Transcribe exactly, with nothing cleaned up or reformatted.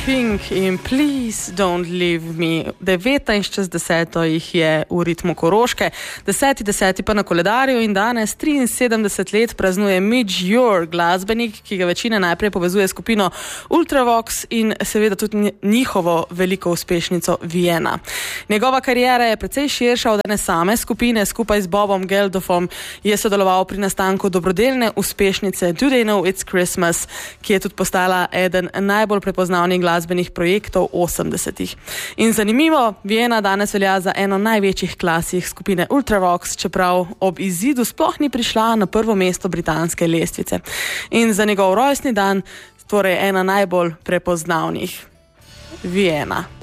Pink in Please Don't Leave Me. devetinšestdeset jih je v ritmu Koroške, deseti deseti pa na koledarju in danes triinsedemdeset let praznuje Midge Ure, glasbenik, ki ga večina najprej povezuje skupino Ultravox in seveda tudi njihovo veliko uspešnico Vienna. Njegova karijera je precej širša od ene same skupine. Skupaj z Bobom Geldofom je sodeloval pri nastanku dobrodelne uspešnice Do They Know It's Christmas, ki je tudi postala eden najbolj prepoznavnih glasbenih projektov osemdesetih. In zanimivo, Vienna danes velja za eno največjih klasik skupine Ultravox, čeprav ob izidu sploh ni prišla na prvo mesto britanske lestvice. In za njegov rojstni dan, torej ena najbolj prepoznavnih, Vienna.